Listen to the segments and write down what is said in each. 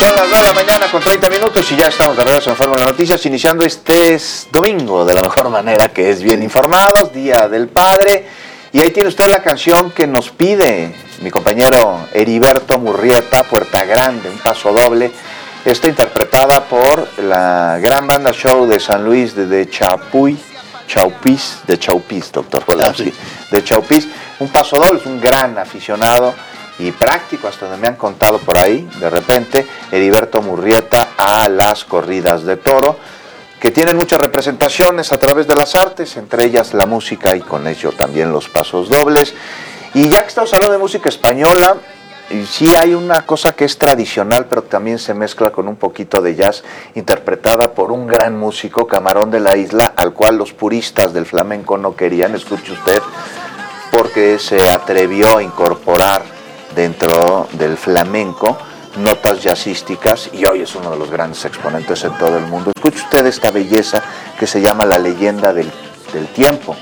Son las 9 de la mañana con 30 minutos y ya estamos de regreso en Fórmula Noticias, iniciando este domingo de la mejor manera, que es bien informados, Día del Padre. Y ahí tiene usted la canción que nos pide mi compañero Heriberto Murrieta, Puerta Grande, un paso doble. Está interpretada por la gran banda show de San Luis de Chaupís, doctor Polanski, de Chaupís. Un paso doble, es un gran aficionado y práctico, hasta donde me han contado por ahí, de repente, Heriberto Murrieta a las corridas de toro, que tienen muchas representaciones a través de las artes, entre ellas la música y con ello también los pasos dobles. Y ya que estamos hablando de música española, sí hay una cosa que es tradicional, pero también se mezcla con un poquito de jazz, interpretada por un gran músico, Camarón de la Isla, al cual los puristas del flamenco no querían, escuche usted, porque se atrevió a incorporar dentro del flamenco notas jazzísticas y hoy es uno de los grandes exponentes en todo el mundo. Escuche usted esta belleza que se llama La Leyenda del Tiempo,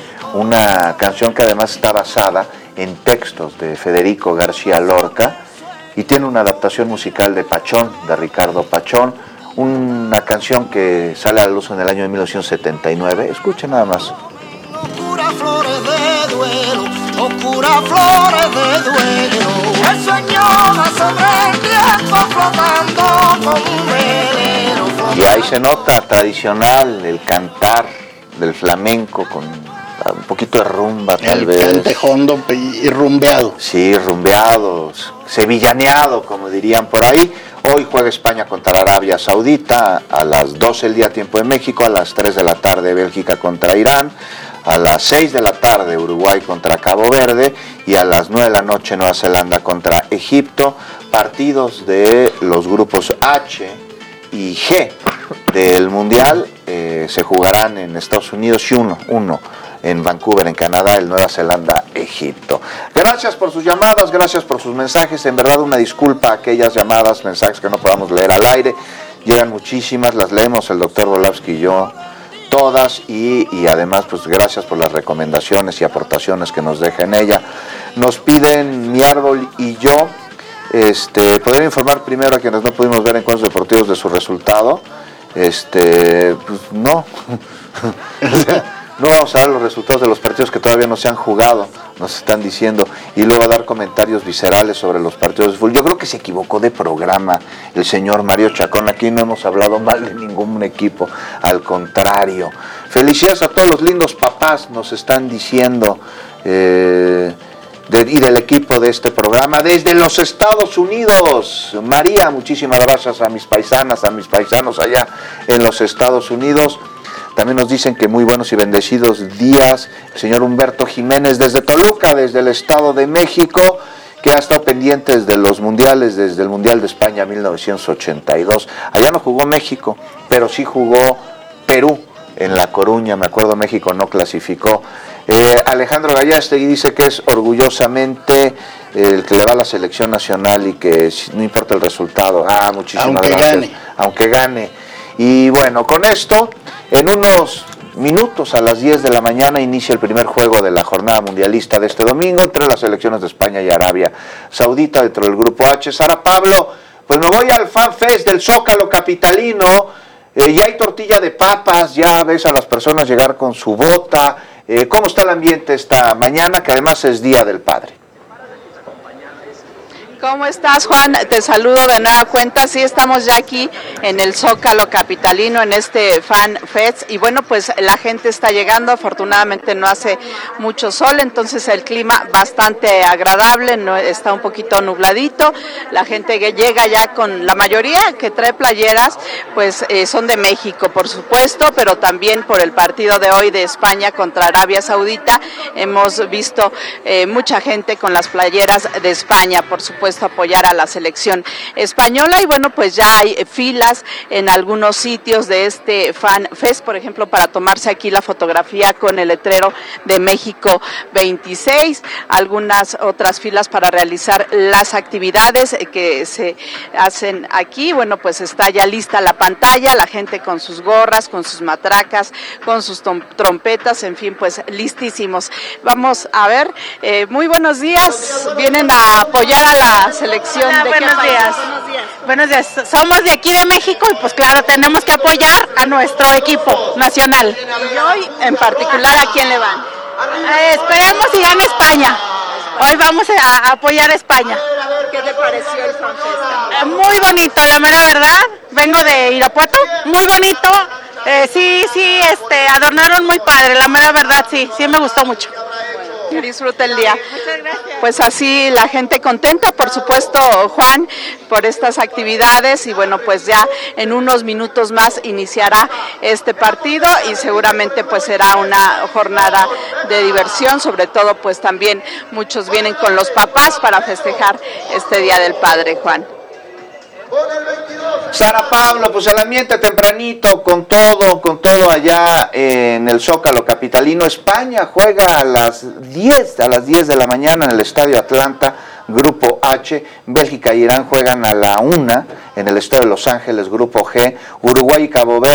una canción que además está basada en textos de Federico García Lorca y tiene una adaptación musical de Pachón, de Ricardo Pachón, una canción que sale a la luz en el año de 1979. Escuche nada más. Oscura flores de duelo, oscura flores de duelo. El sueño va sobre el tiempo flotando como un velero. Y ahí se nota tradicional el cantar del flamenco con un poquito de rumba, tal vez. El cante hondo y rumbeado. Sí, rumbeado, sevillaneado, como dirían por ahí. Hoy juega España contra Arabia Saudita a las 12 del día tiempo de México, a las 3 de la tarde Bélgica contra Irán, a las 6 de la tarde Uruguay contra Cabo Verde y a las 9 de la noche Nueva Zelanda contra Egipto. Partidos de los grupos H y G del Mundial se jugarán en Estados Unidos y uno en Vancouver, en Canadá, el Nueva Zelanda, Egipto. Gracias por sus llamadas, gracias por sus mensajes. En verdad, una disculpa a aquellas llamadas, mensajes que no podamos leer al aire. Llegan muchísimas, las leemos el doctor Volavsky y yo todas y además pues gracias por las recomendaciones y aportaciones que nos deja en ella. Nos piden Mi Árbol y yo poder informar primero a quienes no pudimos ver encuentros deportivos de su resultado. Pues no. No vamos a dar los resultados de los partidos que todavía no se han jugado, nos están diciendo, y luego dar comentarios viscerales sobre los partidos de fútbol. Yo creo que se equivocó de programa el señor Mario Chacón. Aquí no hemos hablado mal de ningún equipo, al contrario. Felicidades a todos los lindos papás, nos están diciendo, y del equipo de este programa, desde los Estados Unidos. María, muchísimas gracias a mis paisanas, a mis paisanos allá en los Estados Unidos. También nos dicen que muy buenos y bendecidos días el señor Humberto Jiménez desde Toluca, desde el Estado de México, que ha estado pendiente de los mundiales, desde el Mundial de España 1982. Allá no jugó México, pero sí jugó Perú en La Coruña, me acuerdo, México no clasificó. Alejandro Gallastegui dice que es orgullosamente el que le va a la selección nacional y que no importa el resultado. Muchísimas gracias. Aunque gane. Y bueno, con esto, en unos minutos a las 10 de la mañana inicia el primer juego de la jornada mundialista de este domingo entre las selecciones de España y Arabia Saudita dentro del grupo H. Sara Pablo, pues me voy al Fan Fest del Zócalo capitalino, ya hay tortilla de papas, ya ves a las personas llegar con su bota. ¿Cómo está el ambiente esta mañana, que además es Día del Padre? ¿Cómo estás, Juan? Te saludo de nueva cuenta. Sí, estamos ya aquí en el Zócalo capitalino, en este Fan Fest, y bueno, pues la gente está llegando. Afortunadamente no hace mucho sol, entonces el clima bastante agradable, no está un poquito nubladito. La gente que llega ya, con la mayoría que trae playeras, pues son de México, por supuesto, pero también por el partido de hoy de España contra Arabia Saudita. Hemos visto mucha gente con las playeras de España, por supuesto, apoyar a la selección española. Y bueno, pues ya hay filas en algunos sitios de este Fan Fest, por ejemplo, para tomarse aquí la fotografía con el letrero de México 26, algunas otras filas para realizar las actividades que se hacen aquí. Bueno, pues está ya lista la pantalla, la gente con sus gorras, con sus matracas, con sus trompetas, en fin, pues listísimos. Vamos a ver, muy buenos días, vienen a apoyar a la la selección. Hola, ¿De buenos qué país? días. Buenos días. Somos de aquí de México y pues claro, tenemos que apoyar a nuestro equipo nacional. Y hoy, en particular, ¿a quién le van? Esperemos y gane España. Hoy vamos a apoyar a España. ¿Qué te pareció el FanFest? Muy bonito, la mera verdad. Vengo de Irapuato, muy bonito. Sí, adornaron muy padre, la mera verdad, sí me gustó mucho. Que disfrute el día. Muchas gracias. Pues así la gente contenta, por supuesto, Juan, por estas actividades y bueno, pues ya en unos minutos más iniciará este partido y seguramente pues será una jornada de diversión, sobre todo pues también muchos vienen con los papás para festejar este Día del Padre, Juan. Sara Pablo, pues el ambiente tempranito, con todo allá en el Zócalo capitalino. España juega a las 10 de la mañana en el Estadio Atlanta, Grupo H. Bélgica e Irán juegan a la 1 en el Estadio de Los Ángeles, Grupo G. Uruguay y Cabo Verde